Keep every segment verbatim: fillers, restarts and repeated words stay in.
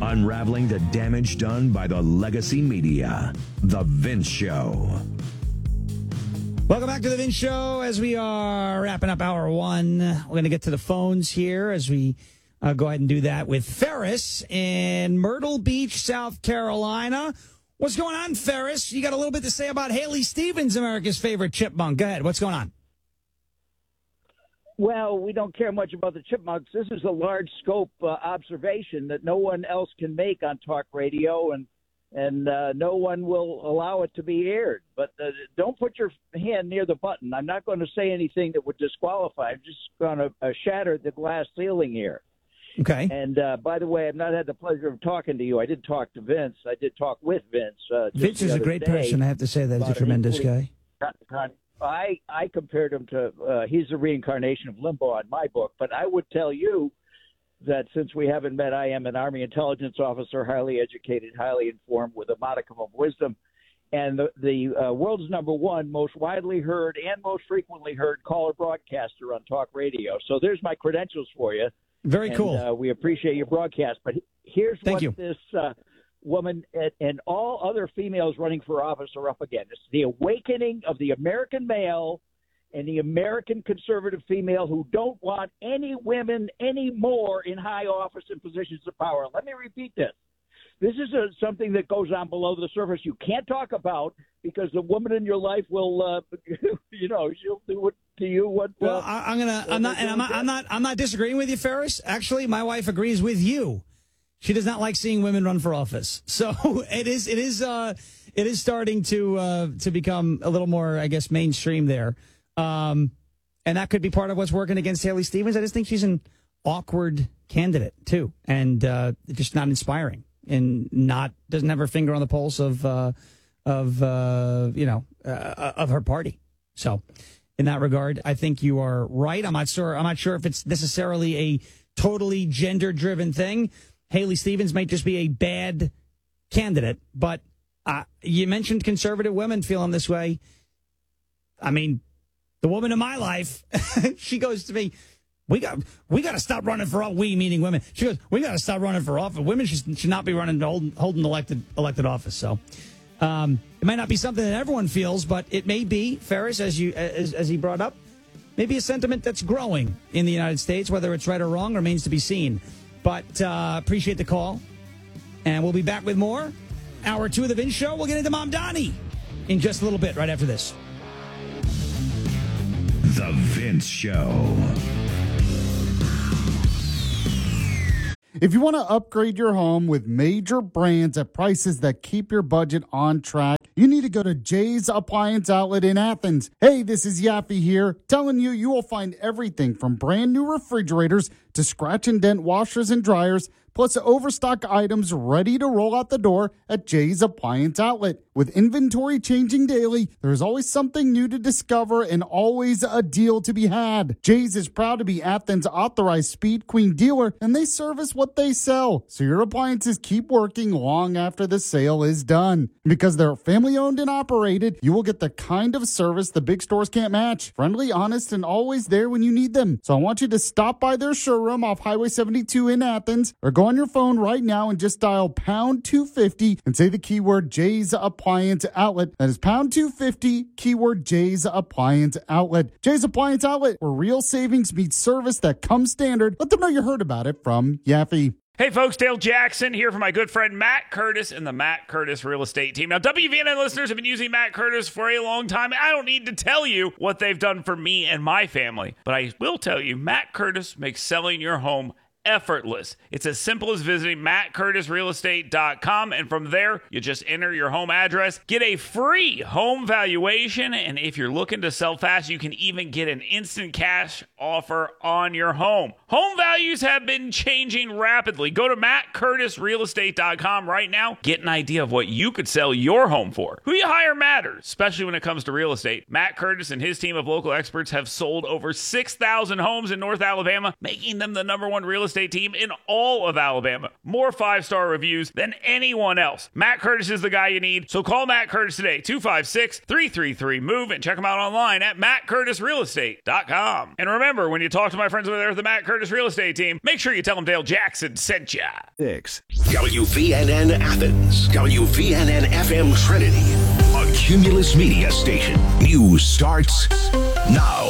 Unraveling the damage done by the legacy media. The Vince Show. Welcome back to The Vince Show. As we are wrapping up hour one, we're going to get to the phones here as we uh, go ahead and do that with Ferris in Myrtle Beach, South Carolina. What's going on, Ferris? You got a little bit to say about Haley Stevens, America's favorite chipmunk. Go ahead. What's going on? Well, we don't care much about the chipmunks. This is a large scope uh, observation that no one else can make on talk radio, and and uh, no one will allow it to be aired. But uh, don't put your hand near the button. I'm not going to say anything that would disqualify. I'm just going to uh, shatter the glass ceiling here. Okay. And uh, by the way, I've not had the pleasure of talking to you. I did talk to Vince. I did talk with Vince. Uh, Vince is a great person. I have to say that he's a tremendous guy. I, I compared him to, uh, he's a reincarnation of Limbaugh in my book, but I would tell you that since we haven't met, I am an Army intelligence officer, highly educated, highly informed, with a modicum of wisdom, and the, the uh, world's number one most widely heard and most frequently heard caller broadcaster on talk radio. So there's my credentials for you. Very and, cool. Uh, we appreciate your broadcast, but here's Thank what you. this uh, woman and, and all other females running for office are up against. It's the awakening of the American male and the American conservative female who don't want any women anymore in high office and positions of power. Let me repeat this. This is a, something that goes on below the surface you can't talk about because the woman in your life will, uh, you know, she'll do what, to you what. Uh, well, I, I'm gonna. I'm not. And I'm not, I'm not. I'm not disagreeing with you, Ferris. Actually, my wife agrees with you. She does not like seeing women run for office. So it is. It is. Uh, it is starting to uh, to become a little more, I guess, mainstream there. Um, and that could be part of what's working against Haley Stevens. I just think she's an awkward candidate too, and uh, just not inspiring, and not doesn't have her finger on the pulse of uh, of uh, you know uh, of her party. So in that regard, I think you are right. I'm not sure. I'm not sure if it's necessarily a totally gender driven thing. Haley Stevens might just be a bad candidate, but uh, you mentioned conservative women feeling this way. I mean, the woman in my life, she goes to me, we got we got to stop running for office. We, meaning women. She goes, we got to stop running for office. Women should, should not be running holding, holding elected elected office. So um, it might not be something that everyone feels, but it may be, Ferris, as you as, as he brought up, maybe a sentiment that's growing in the United States. Whether it's right or wrong remains to be seen. But uh, appreciate the call. And we'll be back with more. Hour two of the Vince Show. We'll get into Mom Donnie in just a little bit right after this. The Vince Show. If you want to upgrade your home with major brands at prices that keep your budget on track, you need to go to Jay's Appliance Outlet in Athens. Hey, this is Yaffe here, telling you you will find everything from brand new refrigerators to scratch and dent washers and dryers, plus overstock items ready to roll out the door at Jay's Appliance Outlet. With inventory changing daily, there's always something new to discover and always a deal to be had. Jay's is proud to be Athens' authorized Speed Queen dealer, and they service what they sell, so your appliances keep working long after the sale is done. Because they're family owned and operated, you will get the kind of service the big stores can't match. Friendly, honest, and always there when you need them. So I want you to stop by their showroom off Highway seventy-two in Athens, or go on your phone right now and just dial pound two fifty and say the keyword Jay's Appliance Outlet. That is pound two fifty, keyword Jay's Appliance Outlet. Jay's Appliance Outlet, where real savings meets service that comes standard. Let them know you heard about it from Yaffe. Hey folks, Dale Jackson here for my good friend Matt Curtis and the Matt Curtis Real Estate Team. Now, W V N N listeners have been using Matt Curtis for a long time. I don't need to tell you what they've done for me and my family, but I will tell you, Matt Curtis makes selling your home effortless. It's as simple as visiting matt curtis real estate dot com, and from there, you just enter your home address, get a free home valuation, and if you're looking to sell fast, you can even get an instant cash offer on your home. Home values have been changing rapidly. Go to matt curtis real estate dot com right now. Get an idea of what you could sell your home for. Who you hire matters, especially when it comes to real estate. Matt Curtis and his team of local experts have sold over six thousand homes in North Alabama, making them the number one real estate estate team in all of Alabama. More five-star reviews than anyone else. Matt Curtis is the guy you need, so call Matt Curtis today, two five six, three three three, MOVE, and check him out online at matt curtis real estate dot com. And remember, when you talk to my friends over there at the Matt Curtis Real Estate team, make sure you tell them Dale Jackson sent ya. Six. W V N N Athens, W V N N F M Trinity, a Cumulus Media station. News starts now.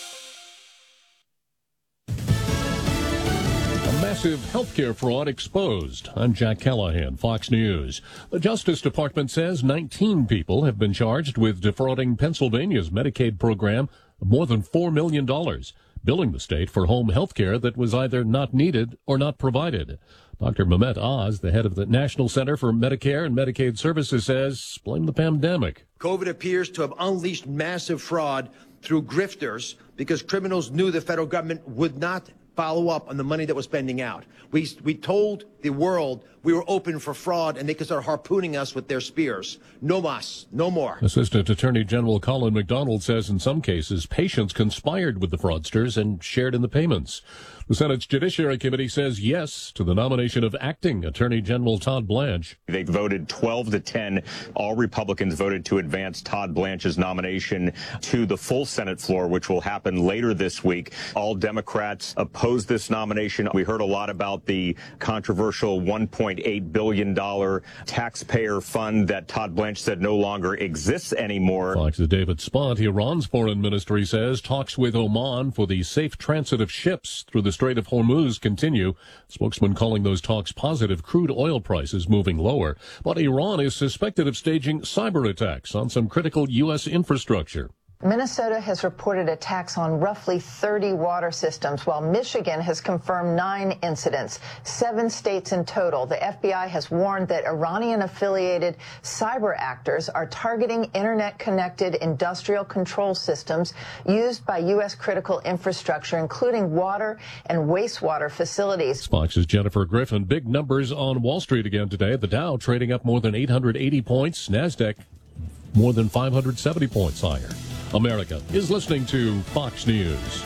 Massive healthcare fraud exposed. I'm Jack Callahan, Fox News. The Justice Department says nineteen people have been charged with defrauding Pennsylvania's Medicaid program of more than four million dollars, billing the state for home health care that was either not needed or not provided. Doctor Mehmet Oz, the head of the National Center for Medicare and Medicaid Services, says blame the pandemic. COVID appears to have unleashed massive fraud through grifters because criminals knew the federal government would not follow up on the money that was spending out. We, we told the world we were open for fraud and they could start harpooning us with their spears. No mas, no more. Assistant Attorney General Colin McDonald says in some cases patients conspired with the fraudsters and shared in the payments. The Senate's Judiciary Committee says yes to the nomination of acting Attorney General Todd Blanche. They voted twelve to ten. All Republicans voted to advance Todd Blanche's nomination to the full Senate floor, which will happen later this week. All Democrats opposed this nomination. We heard a lot about the controversial one point eight billion dollars taxpayer fund that Todd Blanche said no longer exists anymore. Fox's David Spont, Iran's foreign ministry says talks with Oman for the safe transit of ships through the Strait of Hormuz continue. Spokesman calling those talks positive, crude oil prices moving lower. But Iran is suspected of staging cyber attacks on some critical U S infrastructure. Minnesota has reported attacks on roughly thirty water systems, while Michigan has confirmed nine incidents, seven states in total. The F B I has warned that Iranian-affiliated cyber actors are targeting internet-connected industrial control systems used by U S critical infrastructure, including water and wastewater facilities. Fox's Jennifer Griffin. Big numbers on Wall Street again today. The Dow trading up more than eight hundred eighty points. NASDAQ more than five hundred seventy points higher. America is listening to Fox News.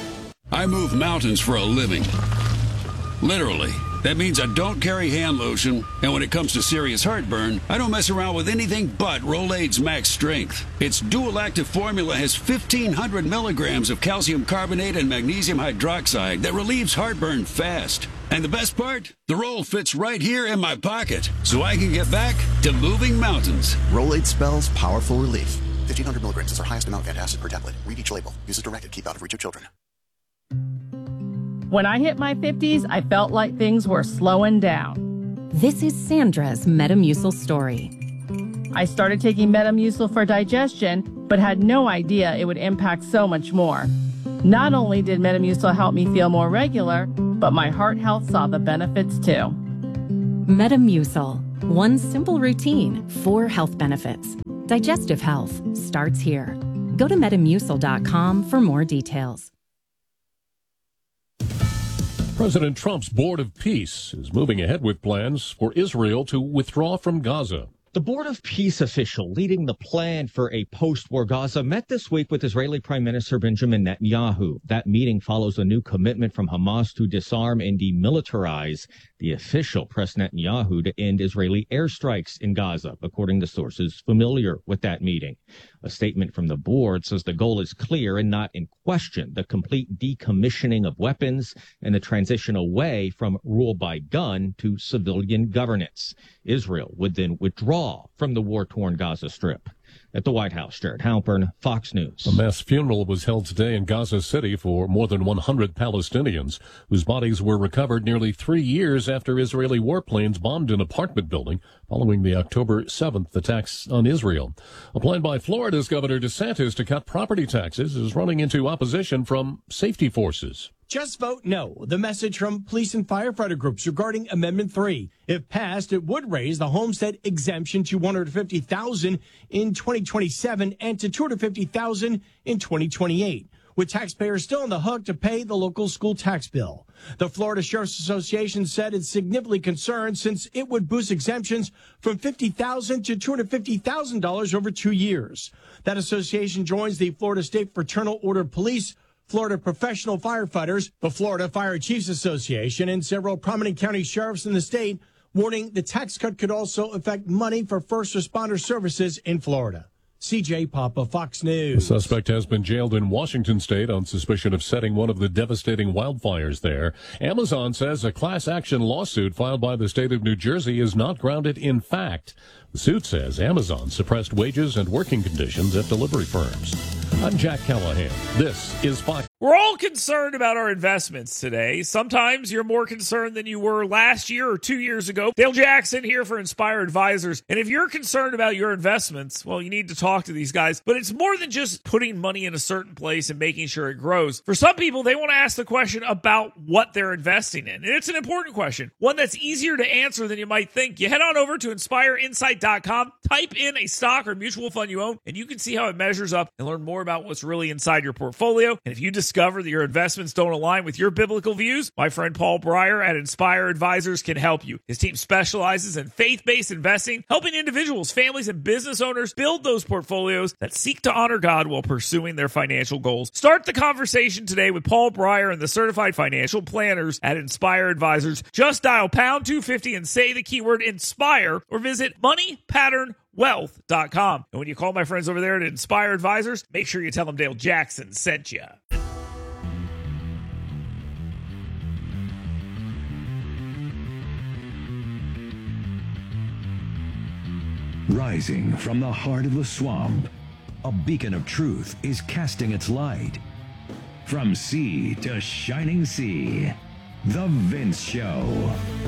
I move mountains for a living. Literally. That means I don't carry hand lotion, and when it comes to serious heartburn, I don't mess around with anything but Rolaids Max Strength. Its dual-active formula has fifteen hundred milligrams of calcium carbonate and magnesium hydroxide that relieves heartburn fast. And the best part? The roll fits right here in my pocket, so I can get back to moving mountains. Rolaids spells powerful relief. fifteen hundred milligrams is our highest amount of antacid per tablet. Read each label. Use as directed. Keep out of reach of children. When I hit my fifties, I felt like things were slowing down. This is Sandra's Metamucil story. I started taking Metamucil for digestion, but had no idea it would impact so much more. Not only did Metamucil help me feel more regular, but my heart health saw the benefits too. Metamucil. One simple routine, four health benefits. Digestive health starts here. Go to metamucil dot com for more details. President Trump's Board of Peace is moving ahead with plans for Israel to withdraw from Gaza. The Board of Peace official leading the plan for a post-war Gaza met this week with Israeli Prime Minister Benjamin Netanyahu. That meeting follows a new commitment from Hamas to disarm and demilitarize. The official pressed Netanyahu to end Israeli airstrikes in Gaza, according to sources familiar with that meeting. A statement from the board says the goal is clear and not in question: the complete decommissioning of weapons and the transition away from rule by gun to civilian governance. Israel would then withdraw from the war-torn Gaza Strip. At the White House, Jared Halpern, Fox News. A mass funeral was held today in Gaza City for more than one hundred Palestinians whose bodies were recovered nearly three years after Israeli warplanes bombed an apartment building following the October seventh attacks on Israel. A plan by Florida's Governor DeSantis to cut property taxes is running into opposition from safety forces. Just vote no. The message from police and firefighter groups regarding Amendment three. If passed, it would raise the homestead exemption to one hundred fifty thousand dollars in twenty twenty-seven and to two hundred fifty thousand dollars in twenty twenty-eight, with taxpayers still on the hook to pay the local school tax bill. The Florida Sheriff's Association said it's significantly concerned since it would boost exemptions from fifty thousand dollars to two hundred fifty thousand dollars over two years. That association joins the Florida State Fraternal Order of Police, Florida professional firefighters, the Florida Fire Chiefs Association, and several prominent county sheriffs in the state, warning the tax cut could also affect money for first responder services in Florida. C J Papa, Fox News. The suspect has been jailed in Washington state on suspicion of setting one of the devastating wildfires there. Amazon says a class action lawsuit filed by the state of New Jersey is not grounded in fact. The suit says Amazon suppressed wages and working conditions at delivery firms. I'm Jack Callahan. This is Fox. We're all concerned about our investments today. Sometimes you're more concerned than you were last year or two years ago. Dale Jackson here for Inspire Advisors. And if you're concerned about your investments, well, you need to talk to these guys. But it's more than just putting money in a certain place and making sure it grows. For some people, they want to ask the question about what they're investing in. And it's an important question, one that's easier to answer than you might think. You head on over to inspire insight dot com, type in a stock or mutual fund you own, and you can see how it measures up and learn more about what's really inside your portfolio. And if you discover that your investments don't align with your biblical views, my friend Paul Breyer at Inspire Advisors can help you. His team specializes in faith-based investing, helping individuals, families, and business owners build those portfolios that seek to honor God while pursuing their financial goals. Start the conversation today with Paul Breyer and the certified financial planners at Inspire Advisors. Just dial pound two fifty and say the keyword INSPIRE or visit money pattern wealth dot com. And when you call my friends over there at Inspire Advisors, make sure you tell them Dale Jackson sent you. Rising from the heart of the swamp, a beacon of truth is casting its light. From sea to shining sea, The Vince Show.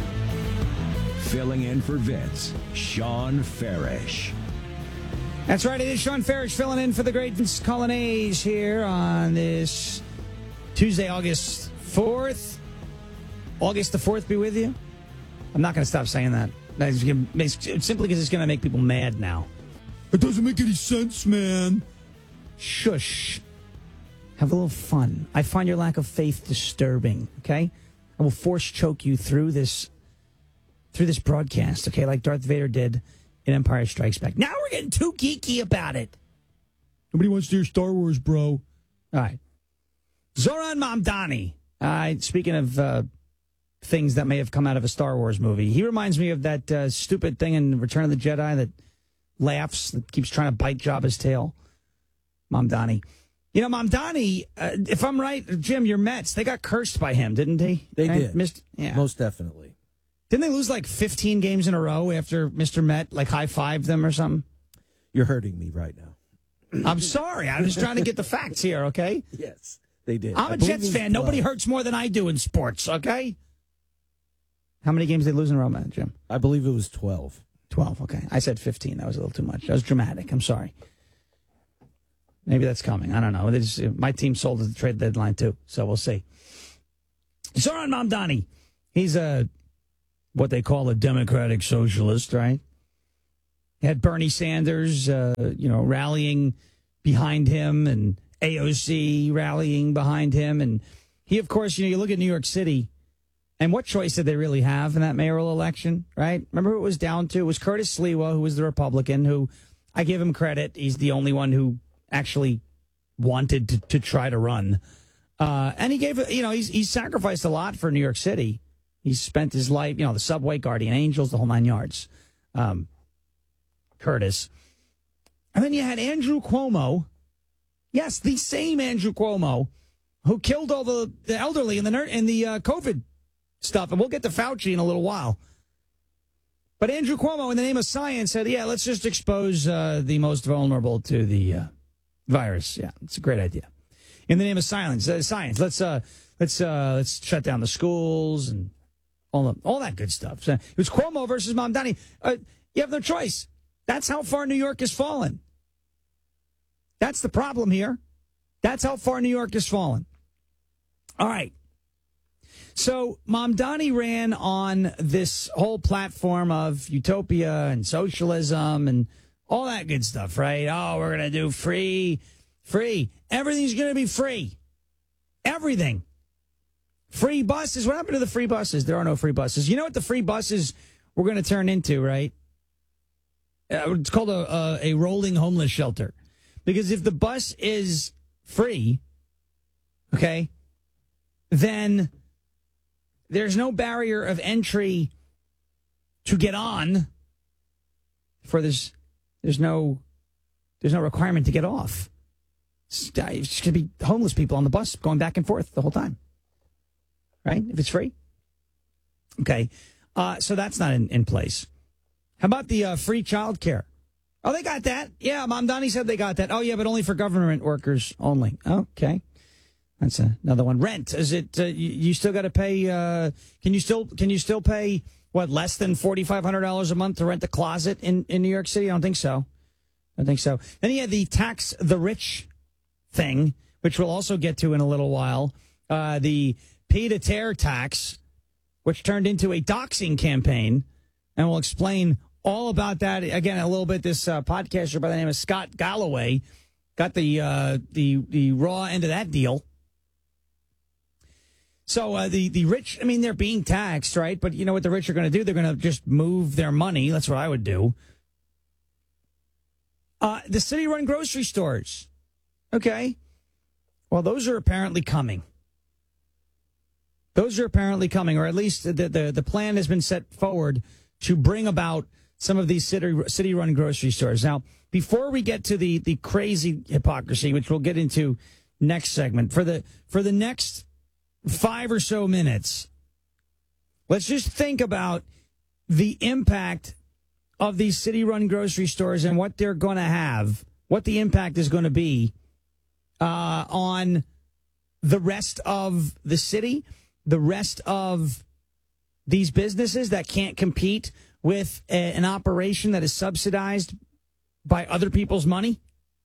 Filling in for Vince, Sean Farish. That's right, it is Sean Farish filling in for the great Vince Colonnese here on this Tuesday, August fourth. August the fourth be with you. I'm not going to stop saying that. That's gonna, simply because it's going to make people mad now. It doesn't make any sense, man. Shush. Have a little fun. I find your lack of faith disturbing, okay? I will force choke you through this through this broadcast, okay, like Darth Vader did in Empire Strikes Back. Now we're getting too geeky about it. Nobody wants to hear Star Wars, bro. All right. Zoran Mamdani. Uh, speaking of uh, things that may have come out of a Star Wars movie, he reminds me of that uh, stupid thing in Return of the Jedi that laughs, that keeps trying to bite Jabba's tail. Mamdani. You know, Mamdani, uh, if I'm right, Jim, your Mets, they got cursed by him, didn't they? They right? did. Missed, yeah. Most definitely. Didn't they lose like fifteen games in a row after Mister Met like high-fived them or something? You're hurting me right now. I'm sorry. I'm just trying to get the facts here, okay? Yes, they did. I'm a Jets fan. Nobody hurts more than I do in sports, okay? How many games did they lose in a row, man, Jim? I believe it was twelve. twelve, okay. I said fifteen. That was a little too much. That was dramatic. I'm sorry. Maybe that's coming. I don't know. They just, my team sold at the trade deadline, too, so we'll see. Zoran Mamdani. He's a... what they call a democratic socialist, right? Had Bernie Sanders, uh, you know, rallying behind him and A O C rallying behind him. And he, of course, you know, you look at New York City, and what choice did they really have in that mayoral election, right? Remember who it was down to? It was Curtis Sliwa, who was the Republican, who I give him credit. He's the only one who actually wanted to, to try to run. Uh, and he gave, you know, he's, he's sacrificed a lot for New York City. He's spent his life, you know, the subway, guardian angels, the whole nine yards. Um, Curtis. And then you had Andrew Cuomo. Yes, the same Andrew Cuomo who killed all the, the elderly in the ner- in the uh, COVID stuff. And we'll get to Fauci in a little while. But Andrew Cuomo, in the name of science, said, yeah, let's just expose uh, the most vulnerable to the uh, virus. Yeah, it's a great idea. In the name of science, uh, science, let's uh, let's uh, let's shut down the schools and all the, all that good stuff. So it was Cuomo versus Mamdani. Uh, you have no choice. That's how far New York has fallen. That's the problem here. That's how far New York has fallen. All right. So Mamdani ran on this whole platform of utopia and socialism and all that good stuff, right? Oh, we're going to do free, free. Everything's going to be free. Everything. Free buses. What happened to the free buses? There are no free buses. You know what the free buses we're going to turn into, right? Uh, it's called a, a, a rolling homeless shelter. Because if the bus is free, okay, then there's no barrier of entry to get on. For this, there's no, there's no requirement to get off. It's going to be homeless people on the bus going back and forth the whole time, right? If it's free. Okay, uh, so that's not in, in place. How about the uh, free child care? Oh, they got that. Yeah, Mom Donnie said they got that. Oh, yeah, but only for government workers only. Okay. That's another one. Rent. Is it, uh, you, you still got to pay, uh, can you still, can you still pay, what, less than forty-five hundred dollars a month to rent a closet in, in New York City? I don't think so. I don't think so. Then you had the tax the rich thing, which we'll also get to in a little while. Uh, the pay-to-tear tax, which turned into a doxing campaign. And we'll explain all about that again a little bit. This uh, podcaster by the name of Scott Galloway got the uh, the the raw end of that deal. So uh, the the rich, I mean, they're being taxed, right? But you know what the rich are going to do? They're going to just move their money. That's what I would do. Uh, the city-run grocery stores, okay. Well, those are apparently coming. Those are apparently coming, or at least the the, the plan has been set forward to bring about some of these city, city-run grocery stores. Now, before we get to the, the crazy hypocrisy, which we'll get into next segment, for the for the next five or so minutes, let's just think about the impact of these city-run grocery stores and what they're going to have, what the impact is going to be uh, on the rest of the city, the rest of these businesses that can't compete with a, an operation that is subsidized by other people's money.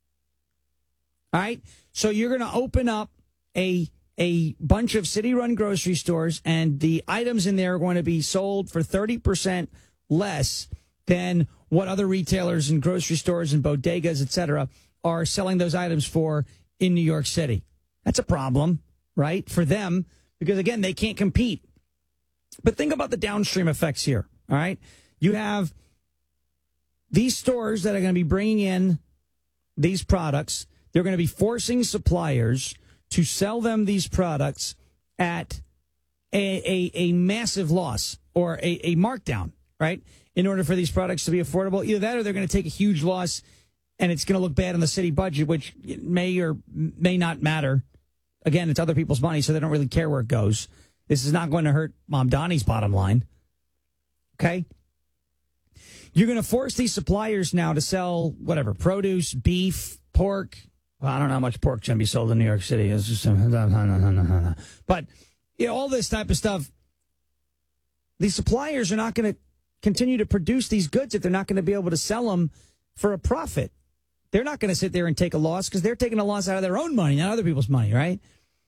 All right. So you're going to open up a a bunch of city-run grocery stores, and the items in there are going to be sold for thirty percent less than what other retailers and grocery stores and bodegas, et cetera, are selling those items for in New York City. That's a problem, right, for them, because, again, they can't compete. But think about the downstream effects here, all right? You have these stores that are going to be bringing in these products. They're going to be forcing suppliers to sell them these products at a, a, a massive loss or a, a markdown, right, in order for these products to be affordable. Either that or they're going to take a huge loss, and it's going to look bad on the city budget, which may or may not matter. Again, it's other people's money, so they don't really care where it goes. This is not going to hurt Mom Donnie's bottom line. Okay? You're going to force these suppliers now to sell whatever, produce, beef, pork. Well, I don't know how much pork can be sold in New York City. It's just, but you know, all this type of stuff, these suppliers are not going to continue to produce these goods if they're not going to be able to sell them for a profit. They're not going to sit there and take a loss because they're taking a loss out of their own money, not other people's money, right?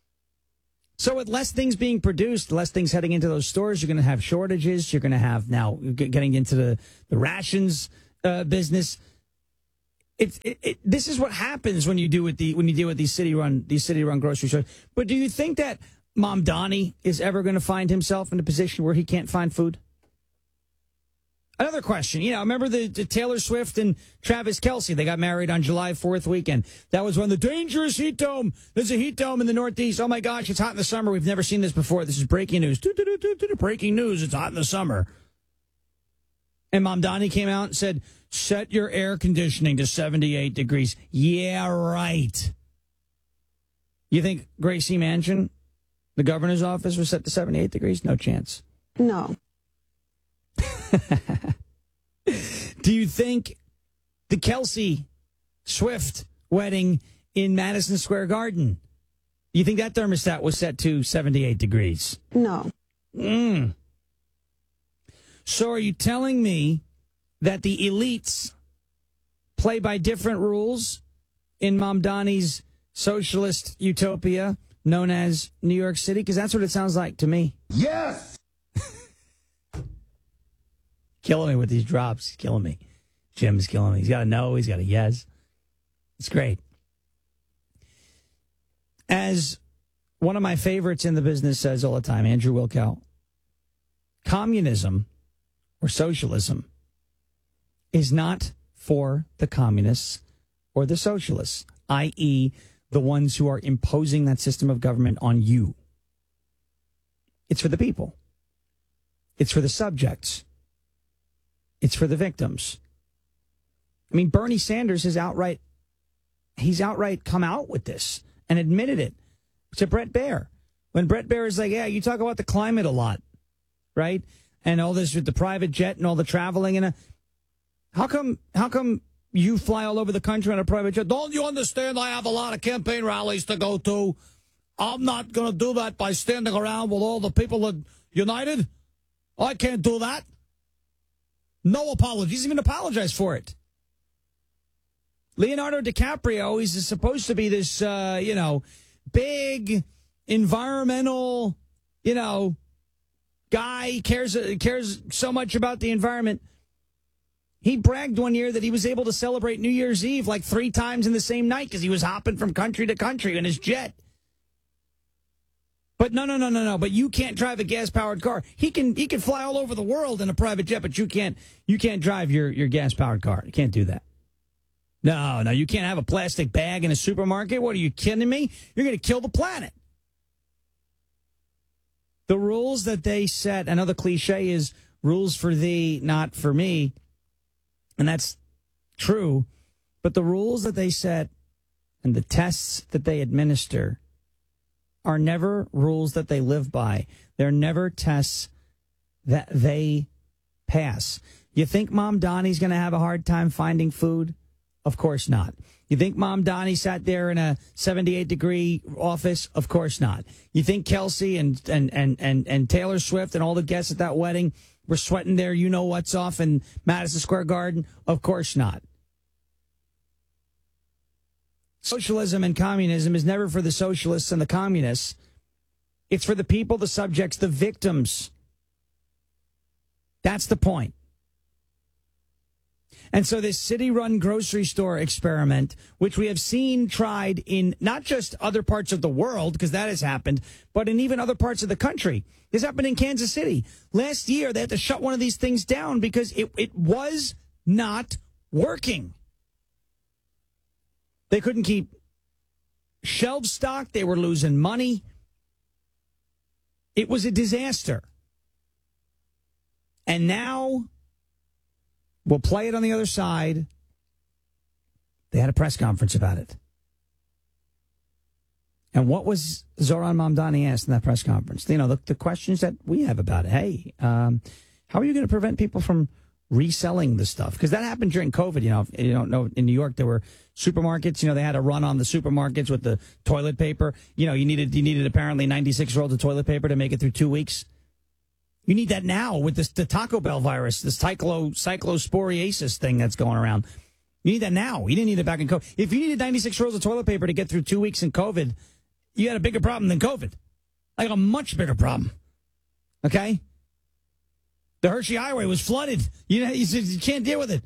So with less things being produced, less things heading into those stores, you're going to have shortages. You're going to have now getting into the, the rations uh, business. It's it, it, this is what happens when you do with the when you deal with these city run these city run grocery stores. But do you think that Mom Donnie is ever going to find himself in a position where he can't find food? Another question, you know, remember the, the Taylor Swift and Travis Kelce? They got married on July fourth weekend. That was when the dangerous heat dome. There's a heat dome in the Northeast. Oh, my gosh, it's hot in the summer. We've never seen this before. This is breaking news. Breaking news. It's hot in the summer. And Mom Donnie came out and said, set your air conditioning to seventy-eight degrees. Yeah, right. You think Gracie Mansion, the governor's office, was set to seventy-eight degrees? No chance. No. Do you think the Kelce Swift wedding in Madison Square Garden, you think that thermostat was set to seventy-eight degrees? No. Mm. So are you telling me that the elites play by different rules in Mom Donnie's socialist utopia known as New York City? Because that's what it sounds like to me. Yes! Killing me with these drops. He's killing me. Jim's killing me. He's got a no. He's got a yes. It's great. As one of my favorites in the business says all the time, Andrew Wilkow, communism or socialism is not for the communists or the socialists, that is the ones who are imposing that system of government on you. It's for the people. It's for the subjects. It's for the victims. I mean, Bernie Sanders has outright, he's outright come out with this and admitted it to Brett Baer. When Brett Baer is like, yeah, you talk about the climate a lot, right? And all this with the private jet and all the traveling. And a, how come, how come you fly all over the country on a private jet? Don't you understand I have a lot of campaign rallies to go to? I'm not going to do that by standing around with all the people at United. I can't do that. No apologies. He even apologized for it. Leonardo DiCaprio, he's supposed to be this, uh, you know, big environmental, you know, guy, cares cares so much about the environment. He bragged one year that he was able to celebrate New Year's Eve like three times in the same night because he was hopping from country to country in his jet. But no, no, no, no, no. But you can't drive a gas-powered car. He can he can fly all over the world in a private jet, but you can't you can't drive your, your gas-powered car. You can't do that. No, no, you can't have a plastic bag in a supermarket. What, are you kidding me? You're going to kill the planet. The rules that they set, another cliche is rules for thee, not for me. And that's true. But the rules that they set and the tests that they administer are never rules that they live by. They're never tests that they pass. You think Mom Donnie's going to have a hard time finding food? Of course not. You think Mom Donnie sat there in a seventy-eight degree office? Of course not. You think Kelsey and, and, and, and, and Taylor Swift and all the guests at that wedding were sweating their you-know-what's off in Madison Square Garden? Of course not. Socialism and communism is never for the socialists and the communists. It's for the people, the subjects, the victims. That's the point. And so this city-run grocery store experiment, which we have seen tried in not just other parts of the world, because that has happened, but in even other parts of the country. This happened in Kansas City. Last year, they had to shut one of these things down because it, it was not working. They couldn't keep shelves stocked. They were losing money. It was a disaster. And now we'll play it on the other side. They had a press conference about it. And what was Zoran Mamdani asked in that press conference? You know, the, the questions that we have about it. Hey, um, how are you going to prevent people from reselling the stuff? Because that happened during COVID. You know, you don't know, in New York, there were supermarkets. You know, they had a run on the supermarkets with the toilet paper. You know, you needed you needed apparently ninety-six rolls of toilet paper to make it through two weeks. You need that now with this the Taco Bell virus, this cyclo, cyclosporiasis thing that's going around. You need that now. You didn't need it back in COVID. If you needed ninety-six rolls of toilet paper to get through two weeks in COVID, you had a bigger problem than COVID. Like a much bigger problem. Okay? The Hershey Highway was flooded. You know, you, you can't deal with it.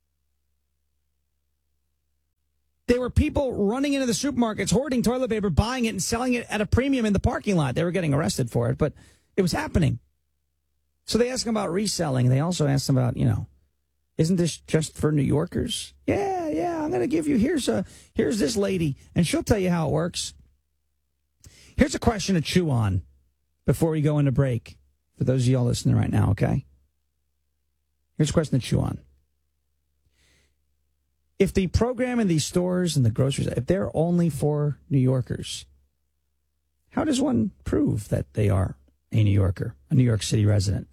There were people running into the supermarkets, hoarding toilet paper, buying it and selling it at a premium in the parking lot. They were getting arrested for it, but it was happening. So they asked him about reselling. They also asked him about, you know, isn't this just for New Yorkers? Yeah, yeah, I'm going to give you, here's a, here's this lady, and she'll tell you how it works. Here's a question to chew on before we go into break, for those of y'all listening right now, okay? Here's a question to chew on. If the program in these stores and the groceries, if they're only for New Yorkers, how does one prove that they are a New Yorker, a New York City resident?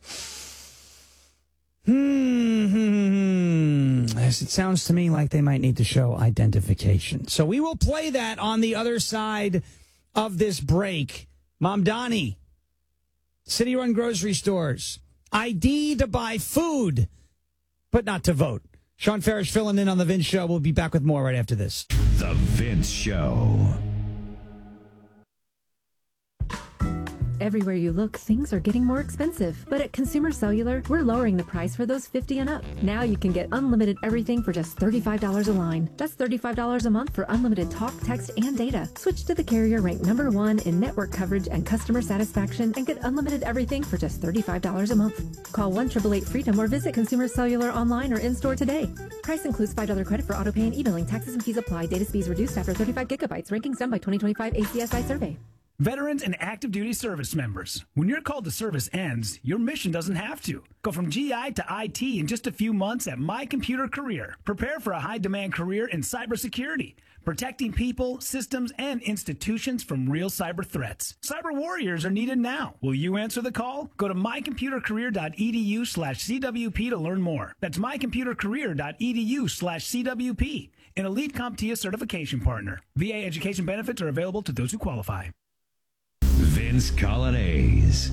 Hmm. It sounds to me like they might need to show identification. So we will play that on the other side of this break. Mamdani, city-run grocery stores, I D to buy food, but not to vote. Sean Farish filling in on The Vince Show. We'll be back with more right after this. The Vince Show. Everywhere you look, things are getting more expensive. But at Consumer Cellular, we're lowering the price for those fifty and up. Now you can get unlimited everything for just thirty-five dollars a line. That's thirty-five dollars a month for unlimited talk, text, and data. Switch to the carrier ranked number one in network coverage and customer satisfaction and get unlimited everything for just thirty-five dollars a month. Call one eight eight eight freedom or visit Consumer Cellular online or in-store today. Price includes five dollars credit for auto pay and e-billing. Taxes and fees apply. Data speeds reduced after thirty-five gigabytes. Rankings done by twenty twenty-five A C S I survey. Veterans and active duty service members. When your call to service ends, your mission doesn't have to. Go from G I to I T in just a few months at My Computer Career. Prepare for a high-demand career in cybersecurity, protecting people, systems, and institutions from real cyber threats. Cyber warriors are needed now. Will you answer the call? Go to mycomputercareer.edu slash CWP to learn more. That's mycomputercareer.edu slash CWP. An Elite CompTIA certification partner. V A education benefits are available to those who qualify. Vince Colonnese.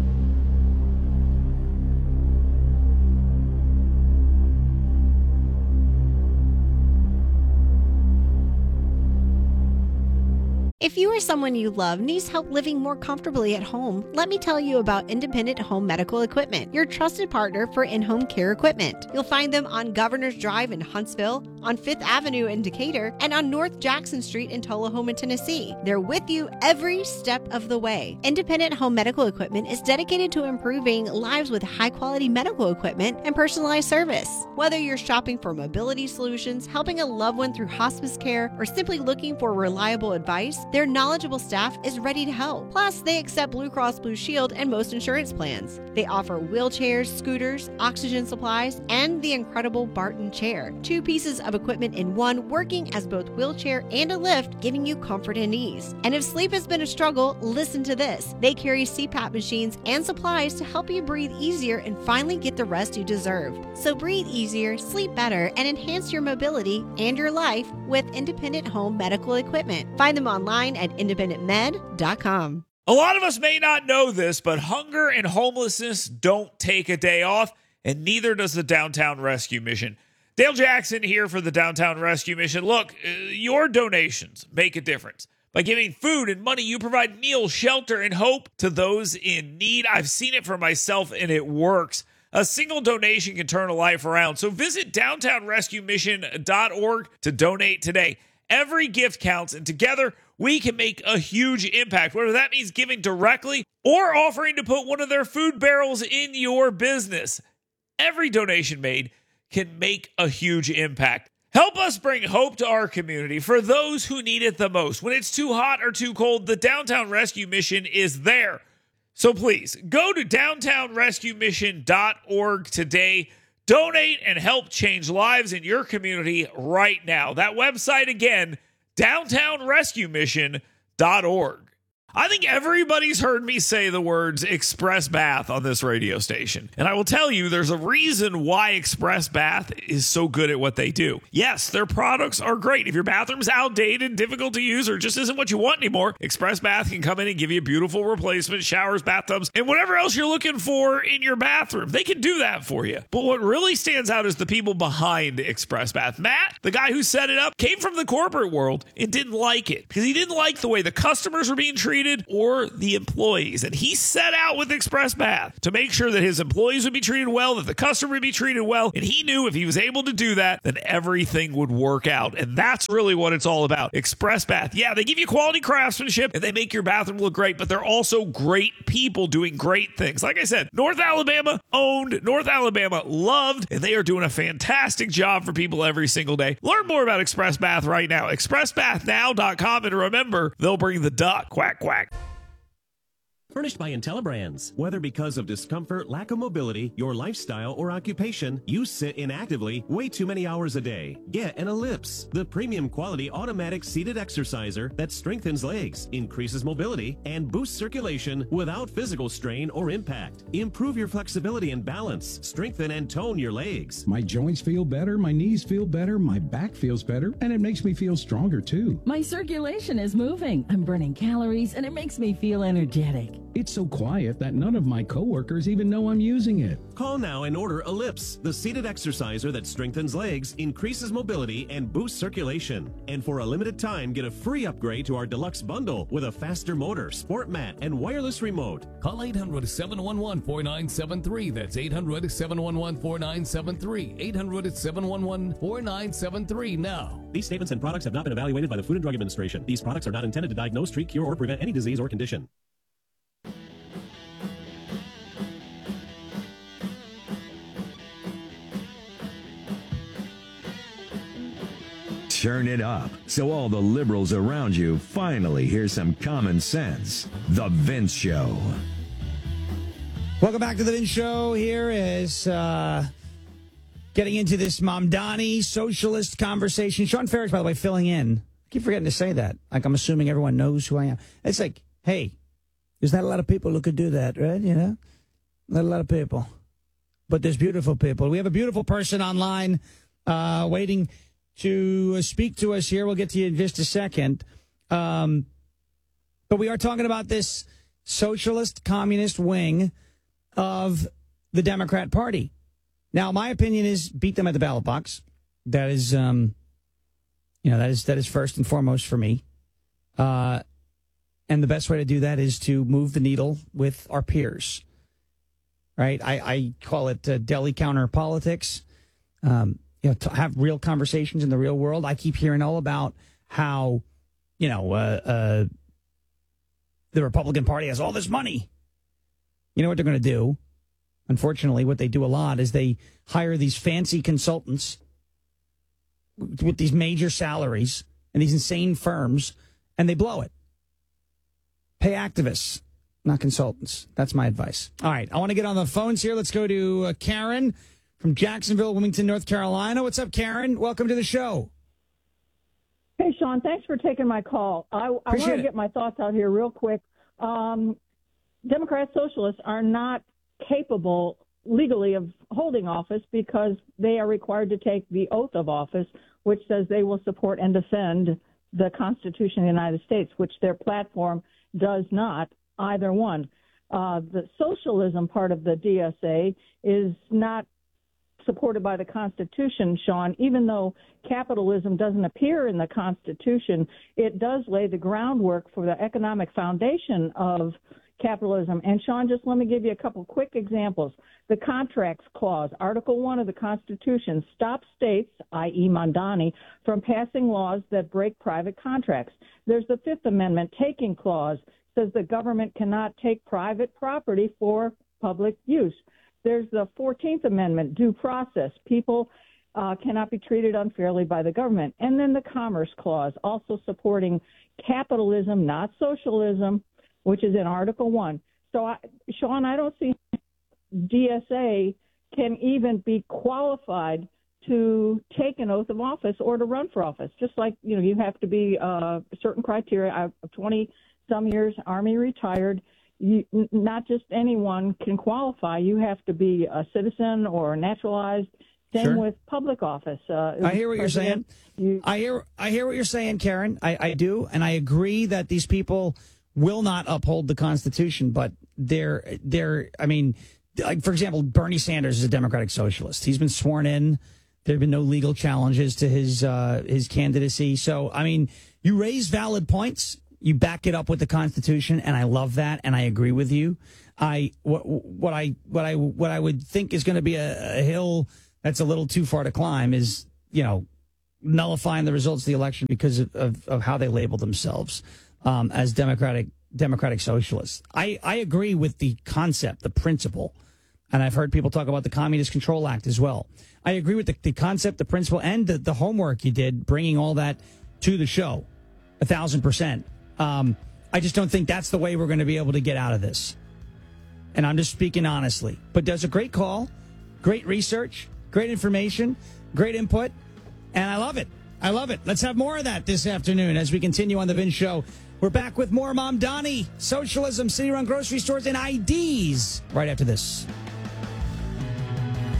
If you or someone you love needs help living more comfortably at home, let me tell you about Independent Home Medical Equipment, your trusted partner for in-home care equipment. You'll find them on Governor's Drive in Huntsville, on Fifth Avenue in Decatur, and on North Jackson Street in Tullahoma, Tennessee. They're with you every step of the way. Independent Home Medical Equipment is dedicated to improving lives with high-quality medical equipment and personalized service. Whether you're shopping for mobility solutions, helping a loved one through hospice care, or simply looking for reliable advice, their knowledgeable staff is ready to help. Plus, they accept Blue Cross Blue Shield and most insurance plans. They offer wheelchairs, scooters, oxygen supplies, and the incredible Barton chair. Two pieces of equipment in one, working as both wheelchair and a lift, giving you comfort and ease. And if sleep has been a struggle, listen to this. They carry C PAP machines and supplies to help you breathe easier and finally get the rest you deserve. So breathe easier, sleep better, and enhance your mobility and your life with Independent Home Medical Equipment. Find them online at independent med dot com. A lot of us may not know this, but hunger and homelessness don't take a day off, and neither does the Downtown Rescue Mission. Dale Jackson here for the Downtown Rescue Mission. Look, your donations make a difference. By giving food and money, you provide meals, shelter, and hope to those in need. I've seen it for myself, and it works. A single donation can turn a life around. So visit downtown rescue mission dot org to donate today. Every gift counts, and together we can make a huge impact, whether that means giving directly or offering to put one of their food barrels in your business. Every donation made can make a huge impact. Help us bring hope to our community for those who need it the most. When it's too hot or too cold, the Downtown Rescue Mission is there. So please, go to downtown rescue mission dot org today. Donate and help change lives in your community right now. That website again, downtown rescue mission dot org. I think everybody's heard me say the words Express Bath on this radio station. And I will tell you, there's a reason why Express Bath is so good at what they do. Yes, their products are great. If your bathroom's outdated, difficult to use, or just isn't what you want anymore, Express Bath can come in and give you a beautiful replacement, showers, bathtubs, and whatever else you're looking for in your bathroom. They can do that for you. But what really stands out is the people behind Express Bath. Matt, the guy who set it up, came from the corporate world and didn't like it because he didn't like the way the customers were being treated or the employees. And he set out with Express Bath to make sure that his employees would be treated well, that the customer would be treated well. And he knew if he was able to do that, then everything would work out. And that's really what it's all about. Express Bath. Yeah, they give you quality craftsmanship and they make your bathroom look great, but they're also great people doing great things. Like I said, North Alabama owned, North Alabama loved, and they are doing a fantastic job for people every single day. Learn more about Express Bath right now. express bath now dot com. And remember, they'll bring the duck. Quack, quack. Furnished by IntelliBrands. Whether because of discomfort, lack of mobility, your lifestyle, or occupation, you sit inactively way too many hours a day. Get an Ellipse, the premium quality automatic seated exerciser that strengthens legs, increases mobility, and boosts circulation without physical strain or impact. Improve your flexibility and balance. Strengthen and tone your legs. My joints feel better, my knees feel better, my back feels better, and it makes me feel stronger too. My circulation is moving. I'm burning calories, and it makes me feel energetic. It's so quiet that none of my coworkers even know I'm using it. Call now and order Ellipse, the seated exerciser that strengthens legs, increases mobility, and boosts circulation. And for a limited time, get a free upgrade to our deluxe bundle with a faster motor, sport mat, and wireless remote. Call eight hundred, seven one one, four nine seven three. That's eight hundred, seven one one, four nine seven three. eight hundred, seven one one, four nine seven three now. These statements and products have not been evaluated by the Food and Drug Administration. These products are not intended to diagnose, treat, cure, or prevent any disease or condition. Turn it up so all the liberals around you finally hear some common sense. The Vince Show. Welcome back to The Vince Show. Here is uh, getting into this Mamdani socialist conversation. Sean Ferris, by the way, filling in. I keep forgetting to say that. Like, I'm assuming everyone knows who I am. It's like, hey, there's not a lot of people who could do that, right? You know? Not a lot of people. But there's beautiful people. We have a beautiful person online uh, waiting to speak to us here. We'll get to you in just a second. Um, but we are talking about this socialist communist wing of the Democrat Party. Now, my opinion is beat them at the ballot box. That is, um, you know, that is that is first and foremost for me. Uh, and the best way to do that is to move the needle with our peers. Right? I, I call it uh, deli counter politics. Um, You know, to have real conversations in the real world. I keep hearing all about how, you know, uh, uh, the Republican Party has all this money. You know what they're going to do? Unfortunately, what they do a lot is they hire these fancy consultants with these major salaries and these insane firms, and they blow it. Pay activists, not consultants. That's my advice. All right, I want to get on the phones here. Let's go to uh, Karen from Jacksonville, Wilmington, North Carolina. What's up, Karen? Welcome to the show. Hey, Sean, thanks for taking my call. I, I want to get my thoughts out here real quick. Um, Democrat socialists are not capable legally of holding office because they are required to take the oath of office, which says they will support and defend the Constitution of the United States, which their platform does not, either one. Uh, the socialism part of the D S A is not supported by the Constitution, Sean. Even though capitalism doesn't appear in the Constitution, it does lay the groundwork for the economic foundation of capitalism. And, Sean, just let me give you a couple quick examples. The Contracts Clause, Article one of the Constitution, stops states, that is. Mamdani, from passing laws that break private contracts. There's the Fifth Amendment Taking Clause, says the government cannot take private property for public use. There's the fourteenth Amendment, due process. People uh, cannot be treated unfairly by the government. And then the Commerce Clause, also supporting capitalism, not socialism, which is in Article one. So, I, Sean, I don't see D S A can even be qualified to take an oath of office or to run for office. Just like, you know, you have to be uh, certain criteria. I've twenty-some years, Army retired. You, not just anyone can qualify. You have to be a citizen or naturalized. Same Sure. with public office. Uh, I hear what you're saying. You, I hear I hear what you're saying, Karen. I, I do, and I agree that these people will not uphold the Constitution, but they're they're I mean, like, for example, Bernie Sanders is a Democratic socialist. He's been sworn in. There have been no legal challenges to his uh, his candidacy. So, I mean, you raise valid points. You back it up with the Constitution, and I love that, and I agree with you. I what, what I what I what I would think is going to be a, a hill that's a little too far to climb is, you know, nullifying the results of the election because of, of, of how they label themselves um, as democratic democratic socialists. I, I agree with the concept, the principle, and I've heard people talk about the Communist Control Act as well. I agree with the, the concept, the principle, and the, the homework you did, bringing all that to the show, a thousand percent. Um, I just don't think that's the way we're going to be able to get out of this. And I'm just speaking honestly. But does a great call, great research, great information, great input, and I love it. I love it. Let's have more of that this afternoon as we continue on The Vince Show. We're back with more Mamdani, socialism, city-run grocery stores, and I Ds right after this.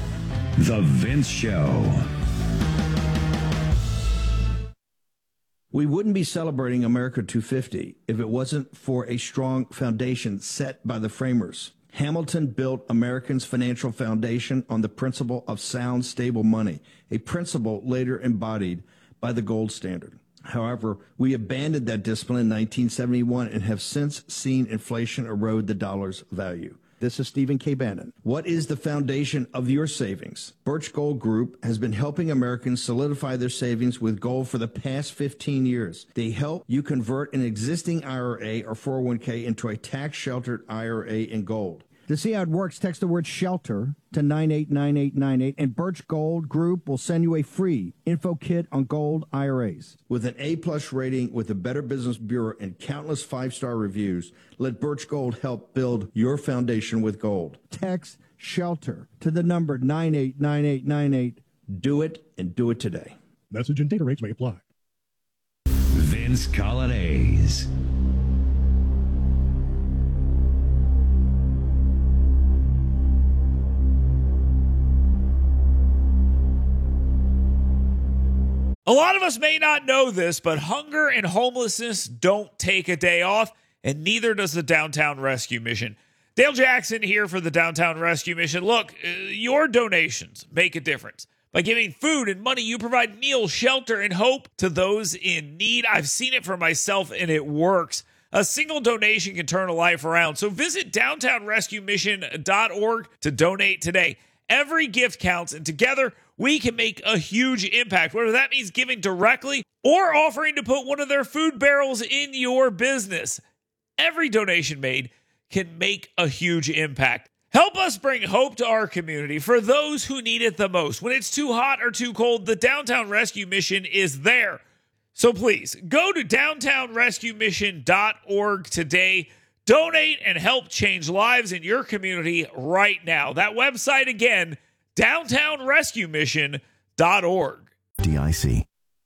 The Vince Show. We wouldn't be celebrating America two fifty if it wasn't for a strong foundation set by the framers. Hamilton built Americans' financial foundation on the principle of sound, stable money, a principle later embodied by the gold standard. However, we abandoned that discipline in nineteen seventy-one and have since seen inflation erode the dollar's value. This is Stephen K. Bannon. What is the foundation of your savings? Birch Gold Group has been helping Americans solidify their savings with gold for the past fifteen years. They help you convert an existing I R A or four oh one k into a tax-sheltered I R A in gold. To see how it works, text the word SHELTER to nine eight nine eight nine eight, and Birch Gold Group will send you a free info kit on gold I R As. With an A-plus rating with the Better Business Bureau and countless five-star reviews, let Birch Gold help build your foundation with gold. Text SHELTER to the number nine eight nine eight nine eight. Do it, and do it today. Message and data rates may apply. Vince Colonnese. A lot of us may not know this, but hunger and homelessness don't take a day off, and neither does the Downtown Rescue Mission. Dale Jackson here for the Downtown Rescue Mission. Look, uh, your donations make a difference. By giving food and money, you provide meals, shelter, and hope to those in need. I've seen it for myself, and it works. A single donation can turn a life around. So visit downtown rescue mission dot org to donate today. Every gift counts, and together we can make a huge impact, whether that means giving directly or offering to put one of their food barrels in your business. Every donation made can make a huge impact. Help us bring hope to our community for those who need it the most. When it's too hot or too cold, the Downtown Rescue Mission is there. So please, go to downtown rescue mission dot org today. Donate and help change lives in your community right now. That website again, downtown rescue mission dot org. D I C.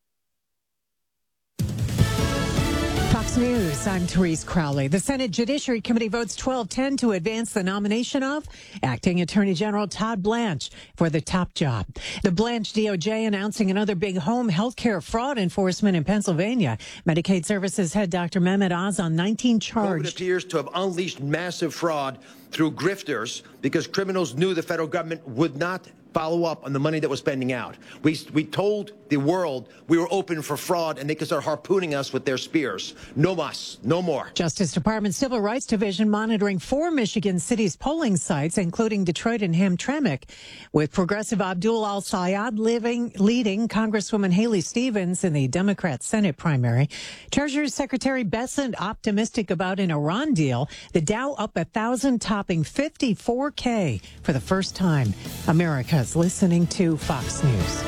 Fox News, I'm Therese Crowley. The Senate Judiciary Committee votes twelve ten to advance the nomination of Acting Attorney General Todd Blanche for the top job. The Blanche D O J announcing another big home health care fraud enforcement in Pennsylvania. Medicaid Services head Doctor Mehmet Oz on nineteen charged. COVID appears to have unleashed massive fraud through grifters because criminals knew the federal government would not follow up on the money that was spending out. We we told the world we were open for fraud and they could start harpooning us with their spears. No mas, no more. Justice Department Civil Rights Division monitoring four Michigan cities polling sites, including Detroit and Hamtramck, with progressive Abdul Al-Sayed living, leading Congresswoman Haley Stevens in the Democrat Senate primary. Treasury Secretary Bessent optimistic about an Iran deal. The Dow up a thousand, topping fifty-four K for the first time. America is listening to Fox News.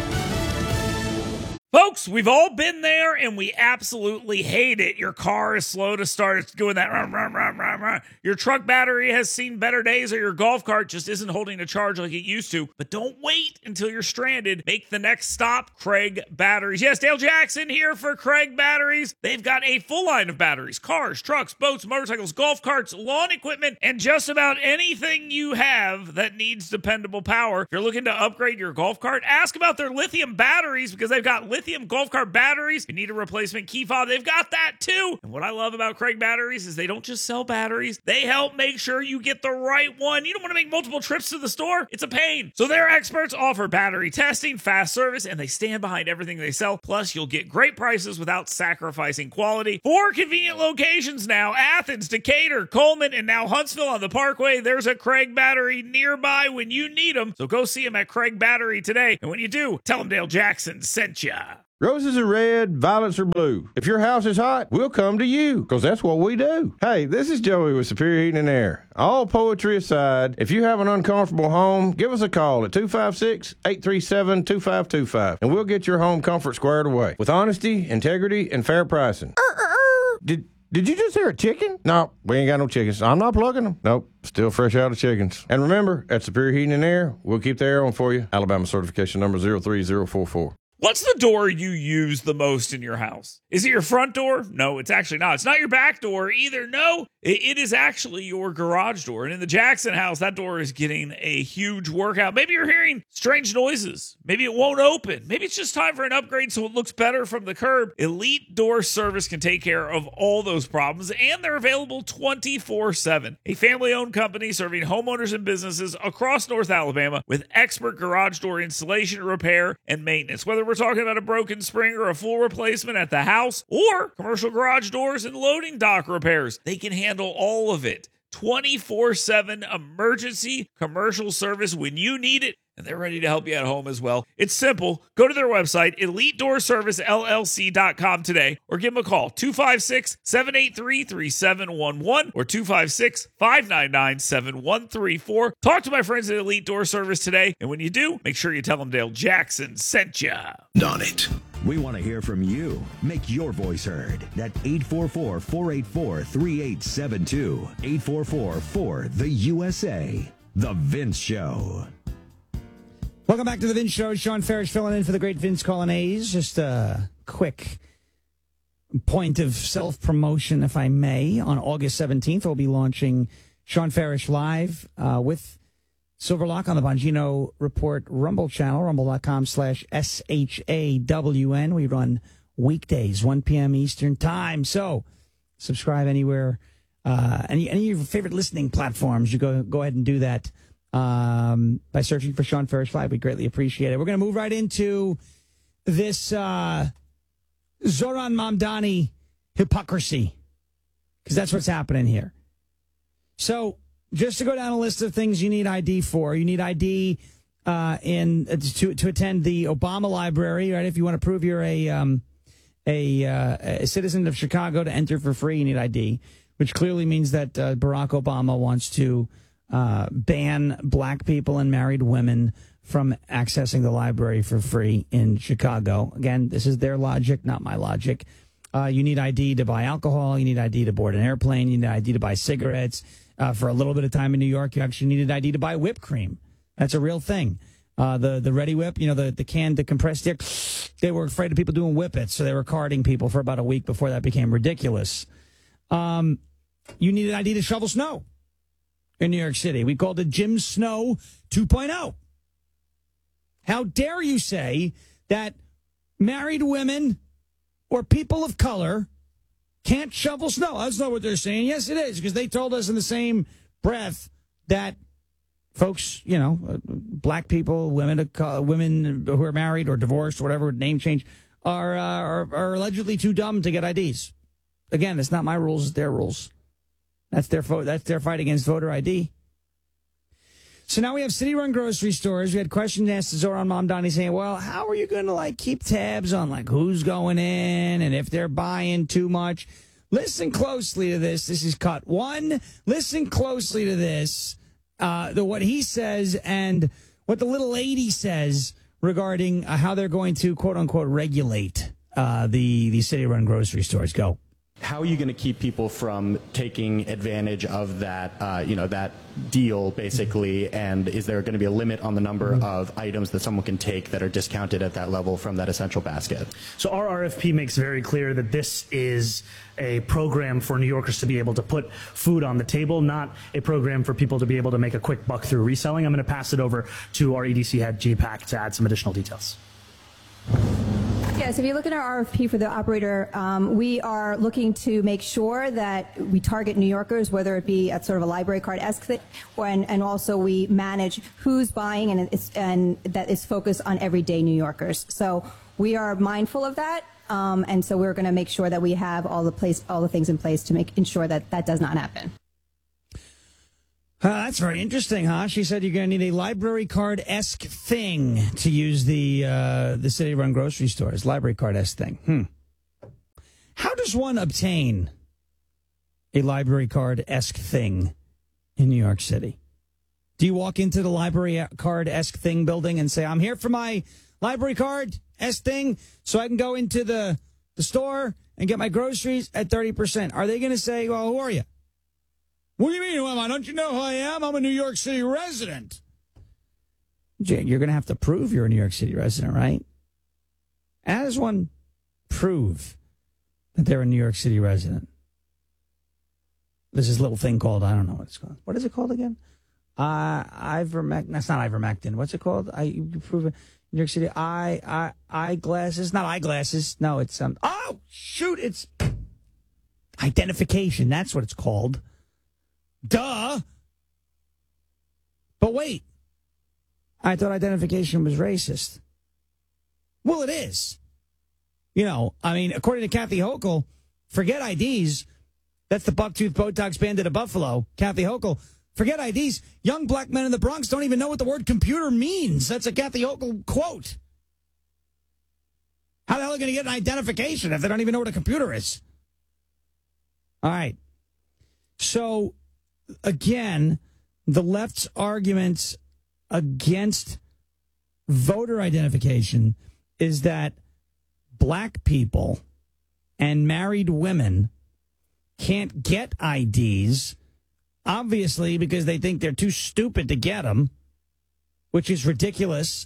Folks, we've all been there, and we absolutely hate it. Your car is slow to start. It's doing that. Rah, rah, rah, rah, rah. Your truck battery has seen better days, or your golf cart just isn't holding a charge like it used to. But don't wait until you're stranded. Make the next stop, Craig Batteries. Yes, Dale Jackson here for Craig Batteries. They've got a full line of batteries, cars, trucks, boats, motorcycles, golf carts, lawn equipment, and just about anything you have that needs dependable power. If you're looking to upgrade your golf cart, ask about their lithium batteries, because they've got lithium Lithium golf cart batteries. You need a replacement key fob, they've got that too. And what I love about Craig Batteries is they don't just sell batteries, they help make sure you get the right one. You don't want to make multiple trips to the store, it's a pain. So their experts offer battery testing, fast service, and they stand behind everything they sell. Plus, you'll get great prices without sacrificing quality. Four convenient locations now: Athens, Decatur, Coleman, and now Huntsville on the Parkway. There's a Craig Battery nearby when you need them. So go see them at Craig Battery today. And when you do, tell them Dale Jackson sent ya. Roses are red, violets are blue. If your house is hot, we'll come to you, because that's what we do. Hey, this is Joey with Superior Heating and Air. All poetry aside, if you have an uncomfortable home, give us a call at two five six, eight three seven, two five two five, and we'll get your home comfort squared away with honesty, integrity, and fair pricing. Did Did you just hear a chicken? No, we ain't got no chickens. I'm not plugging them. Nope, still fresh out of chickens. And remember, at Superior Heating and Air, we'll keep the air on for you. Alabama certification number zero three zero four four. What's the door you use the most in your house? Is it your front door? No, it's actually not. It's not your back door either. No, it is actually your garage door. And in the Jackson house, that door is getting a huge workout. Maybe you're hearing strange noises. Maybe it won't open. Maybe it's just time for an upgrade so it looks better from the curb. Elite Door Service can take care of all those problems, and they're available twenty-four seven. A family-owned company serving homeowners and businesses across North Alabama with expert garage door installation, repair, and maintenance. Whether we're talking about a broken spring or a full replacement at the house or commercial garage doors and loading dock repairs, they can handle all of it. twenty-four seven emergency commercial service when you need it, and they're ready to help you at home as well. It's simple. Go to their website, elite door service l l c dot com today, or give them a call, two five six, seven eight three, three seven one one or two five six, five nine nine, seven one three four. Talk to my friends at Elite Door Service today, and when you do, make sure you tell them Dale Jackson sent you. On it. We want to hear from you. Make your voice heard at eight four four, four eight four, three eight seven two. eight four four, four, the U S A. The Vince Show. Welcome back to the Vince Show. Sean Farish filling in for the great Vince Colonnese. Just a quick point of self-promotion, if I may. On August seventeenth, we'll be launching Sean Farish Live uh, with Silverlock on the Bongino Report Rumble channel, rumble.com slash S H A W N. We run weekdays, one p.m. Eastern time. So subscribe anywhere, uh, any, any of your favorite listening platforms. You go, go ahead and do that um, by searching for Sean Farish Live. We greatly appreciate it. We're going to move right into this uh, Zohran Mamdani hypocrisy, because that's what's happening here. So, just to go down a list of things you need I D for, you need I D uh, in uh, to to attend the Obama Library, right? If you want to prove you're a um, a, uh, a citizen of Chicago to enter for free, you need I D, which clearly means that uh, Barack Obama wants to uh, ban black people and married women from accessing the library for free in Chicago. Again, this is their logic, not my logic. Uh, you need I D to buy alcohol. You need I D to board an airplane. You need I D to buy cigarettes. Uh, for a little bit of time in New York, you actually needed I D to buy whipped cream. That's a real thing. Uh, the the Ready Whip, you know, the, the canned, the compressed stick, they were afraid of people doing whippets, so they were carding people for about a week before that became ridiculous. Um, you needed I D to shovel snow in New York City. We called it Jim Snow two point oh. How dare you say that married women or people of color can't shovel snow? That's not what they're saying. Yes, it is, because they told us in the same breath that folks, you know, uh, black people, women, uh, women who are married or divorced, or whatever name change, are, uh, are are allegedly too dumb to get I Ds. Again, it's not my rules; it's their rules. That's their fo- that's their fight against voter I D. So now we have city-run grocery stores. We had questions asked to Zohran Mamdani saying, well, how are you going to, like, keep tabs on, like, who's going in and if they're buying too much? Listen closely to this. This is cut one. Listen closely to this, uh, the what he says and what the little lady says regarding uh, how they're going to, quote-unquote, regulate uh, the, the city-run grocery stores. Go. How are you going to keep people from taking advantage of that, uh, you know, that deal, basically? And is there going to be a limit on the number mm-hmm. of items that someone can take that are discounted at that level from that essential basket? So our R F P makes very clear that this is a program for New Yorkers to be able to put food on the table, not a program for people to be able to make a quick buck through reselling. I'm going to pass it over to our E D C head, G PAC, to add some additional details. Yes, if you look at our R F P for the operator, um, we are looking to make sure that we target New Yorkers, whether it be at sort of a library card-esque thing, or, and, and also we manage who's buying, and, it's, and that is focused on everyday New Yorkers. So we are mindful of that, um, and so we're going to make sure that we have all the place, all the things in place to make ensure that that does not happen. Uh, that's very interesting, huh? She said you're going to need a library card-esque thing to use the uh, the city-run grocery stores. Library card-esque thing. Hmm. How does one obtain a library card-esque thing in New York City? Do you walk into the library card-esque thing building and say, I'm here for my library card-esque thing so I can go into the, the store and get my groceries at thirty percent? Are they going to say, well, who are you? What do you mean, who am I? Don't you know who I am? I'm a New York City resident. You're going to have to prove you're a New York City resident, right? How does one prove that they're a New York City resident? There's this little thing called, I don't know what it's called. What is it called again? Uh, ivermectin. That's not ivermectin. What's it called? I you prove it. New York City. Eye, eye, eyeglasses. Not eyeglasses. No, it's um. Oh shoot! It's identification. That's what it's called. Duh. But wait, I thought identification was racist. Well, it is. You know, I mean, according to Kathy Hochul, forget I Ds. That's the bucktooth Botox bandit of Buffalo, Kathy Hochul. Forget I Ds. Young black men in the Bronx don't even know what the word computer means. That's a Kathy Hochul quote. How the hell are they going to get an identification if they don't even know what a computer is? All right. So, again, the left's arguments against voter identification is that black people and married women can't get I Ds, obviously because they think they're too stupid to get them, which is ridiculous.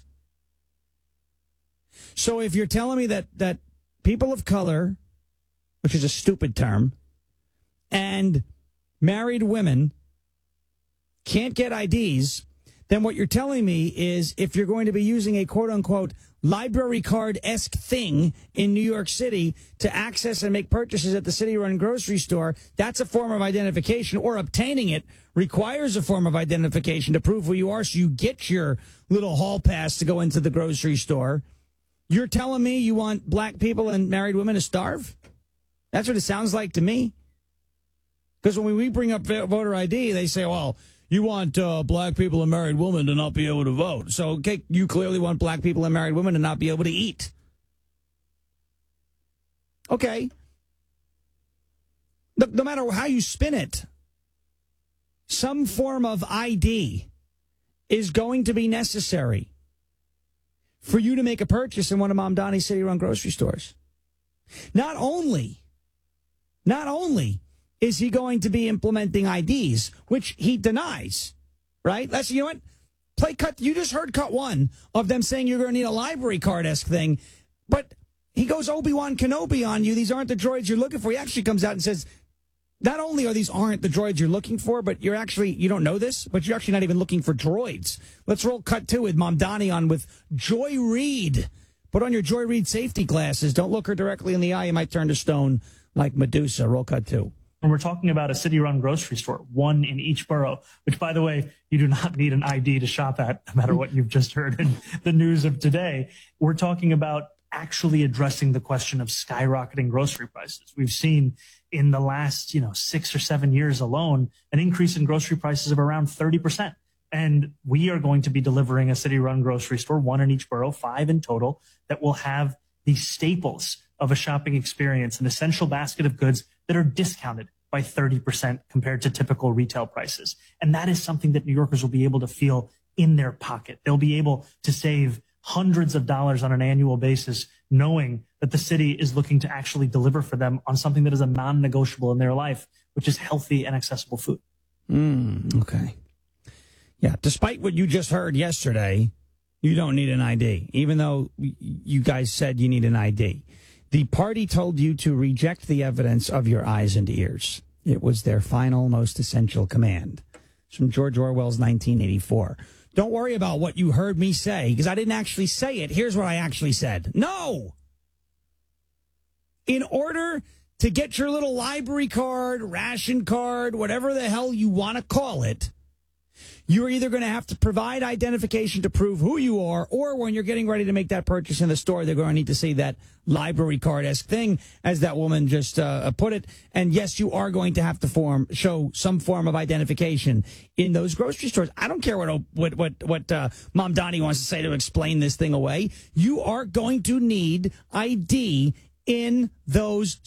So if you're telling me that, that people of color, which is a stupid term, and married women can't get I Ds, then what you're telling me is if you're going to be using a quote-unquote library card-esque thing in New York City to access and make purchases at the city-run grocery store, that's a form of identification, or obtaining it requires a form of identification to prove who you are so you get your little hall pass to go into the grocery store. You're telling me you want black people and married women to starve? That's what it sounds like to me. Because when we bring up voter I D, they say, well, you want uh, black people and married women to not be able to vote. So, okay, you clearly want black people and married women to not be able to eat. Okay. No, no matter how you spin it, some form of I D is going to be necessary for you to make a purchase in one of Mamdani's city-run grocery stores. Not only, not only is he going to be implementing I Ds, which he denies, right? That's, you know what? Play cut. You just heard cut one of them saying you're going to need a library card-esque thing, but he goes Obi-Wan Kenobi on you. These aren't the droids you're looking for. He actually comes out and says, not only are these aren't the droids you're looking for, but you're actually, you don't know this, but you're actually not even looking for droids. Let's roll cut two with Mamdani on with Joy Reid. Put on your Joy Reid safety glasses. Don't look her directly in the eye. You might turn to stone like Medusa. Roll cut two. And we're talking about a city-run grocery store, one in each borough, which, by the way, you do not need an I D to shop at, no matter what you've just heard in the news of today. We're talking about actually addressing the question of skyrocketing grocery prices. We've seen in the last, you know, six or seven years alone, an increase in grocery prices of around thirty percent. And we are going to be delivering a city-run grocery store, one in each borough, five in total, that will have the staples of a shopping experience, an essential basket of goods that are discounted by thirty percent compared to typical retail prices. And that is something that New Yorkers will be able to feel in their pocket. They'll be able to save hundreds of dollars on an annual basis, knowing that the city is looking to actually deliver for them on something that is a non-negotiable in their life, which is healthy and accessible food. Mm, okay. Yeah, despite what you just heard yesterday, you don't need an I D, even though you guys said you need an I D. The party told you to reject the evidence of your eyes and ears. It was their final, most essential command. It's from George Orwell's nineteen eighty-four. Don't worry about what you heard me say, because I didn't actually say it. Here's what I actually said. No! In order to get your little library card, ration card, whatever the hell you want to call it, you're either going to have to provide identification to prove who you are, or when you're getting ready to make that purchase in the store, they're going to need to see that library card-esque thing, as that woman just uh, put it. And yes, you are going to have to form show some form of identification in those grocery stores. I don't care what what what, what uh, Mamdani wants to say to explain this thing away. You are going to need I D in those